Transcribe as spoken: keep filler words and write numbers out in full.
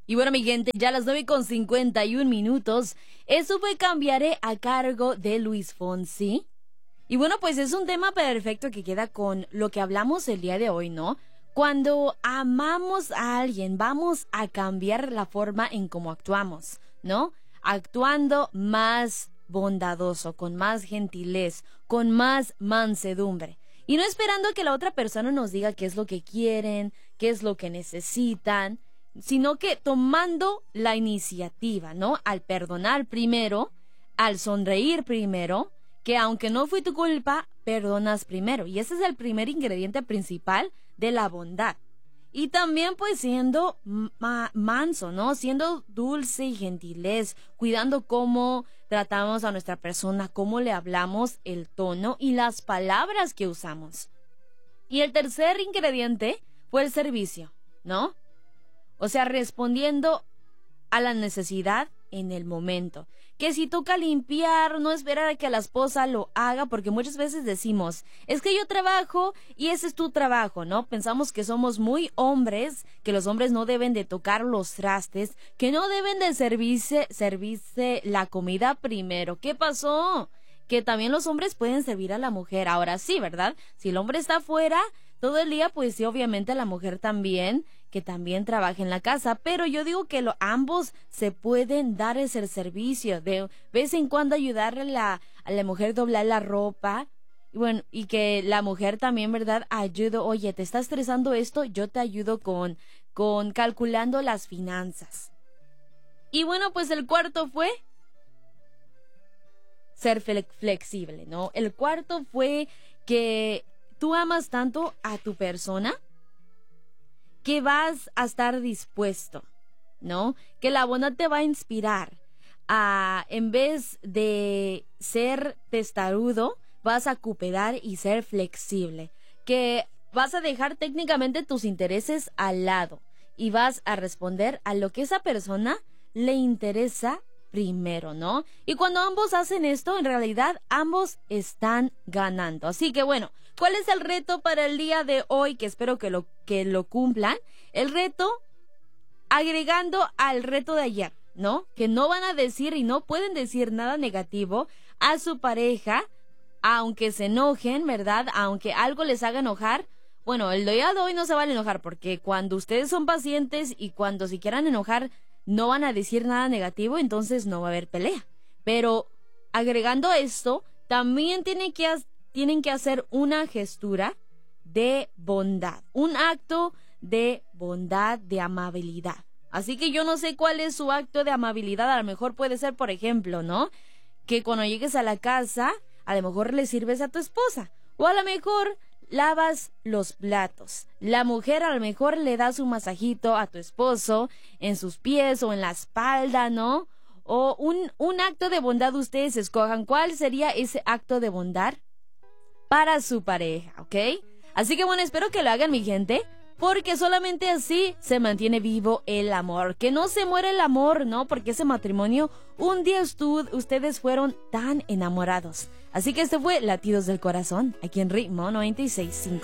Y bueno, mi gente, ya a las nueve con cincuenta y un minutos, eso fue Cambiaré a cargo de Luis Fonsi. Y bueno, pues es un tema perfecto que queda con lo que hablamos el día de hoy, ¿no? Cuando amamos a alguien, vamos a cambiar la forma en cómo actuamos, ¿no? Actuando más bondadoso, con más gentilez, con más mansedumbre. Y no esperando que la otra persona nos diga qué es lo que quieren, qué es lo que necesitan, sino que tomando la iniciativa, ¿no? Al perdonar primero, al sonreír primero, que aunque no fue tu culpa, perdonas primero. Y ese es el primer ingrediente principal de la bondad. Y también pues siendo ma- manso, ¿no? Siendo dulce y gentilez, cuidando cómo tratamos a nuestra persona, cómo le hablamos, el tono y las palabras que usamos. Y el tercer ingrediente fue el servicio, ¿no? O sea, respondiendo a la necesidad en el momento. Que si toca limpiar, no esperar a que la esposa lo haga, porque muchas veces decimos, es que yo trabajo y ese es tu trabajo, ¿no? Pensamos que somos muy hombres, que los hombres no deben de tocar los trastes, que no deben de servirse, servirse la comida primero. ¿Qué pasó? Que también los hombres pueden servir a la mujer. Ahora sí, ¿verdad? Si el hombre está afuera todo el día, pues sí, obviamente la mujer también, que también trabaja en la casa, pero yo digo que lo, ambos se pueden dar ese servicio, de vez en cuando ayudarle a la, a la mujer a doblar la ropa, y bueno, y que la mujer también, ¿verdad? Ayudo, oye, ¿te está estresando esto? Yo te ayudo con, con calculando las finanzas. Y bueno, pues el cuarto fue ser flexible, ¿no? El cuarto fue que tú amas tanto a tu persona que vas a estar dispuesto, ¿no? Que la bondad te va a inspirar a, en vez de ser testarudo, vas a cooperar y ser flexible. Que vas a dejar técnicamente tus intereses al lado y vas a responder a lo que esa persona le interesa primero, ¿no? Y cuando ambos hacen esto, en realidad ambos están ganando. Así que bueno, ¿cuál es el reto para el día de hoy? Que espero que lo, que lo cumplan. El reto, agregando al reto de ayer, ¿no? Que no van a decir y no pueden decir nada negativo a su pareja, aunque se enojen, ¿verdad? Aunque algo les haga enojar. Bueno, el día de hoy no se van a enojar, porque cuando ustedes son pacientes y cuando se quieran enojar, no van a decir nada negativo, entonces no va a haber pelea. Pero agregando esto, también tienen que, tienen que hacer una gestura de bondad, un acto de bondad, de amabilidad. Así que yo no sé cuál es su acto de amabilidad. A lo mejor puede ser, por ejemplo, ¿no? Que cuando llegues a la casa, a lo mejor le sirves a tu esposa. O a lo mejor lavas los platos. La mujer a lo mejor le da su masajito a tu esposo en sus pies o en la espalda, ¿no? O un, un acto de bondad, ustedes escojan cuál sería ese acto de bondad para su pareja, ¿ok? Así que bueno, espero que lo hagan, mi gente, porque solamente así se mantiene vivo el amor. Que no se muere el amor, ¿no? Porque ese matrimonio, un día usted, ustedes fueron tan enamorados. Así que este fue Latidos del Corazón, aquí en Ritmo noventa y seis punto cinco.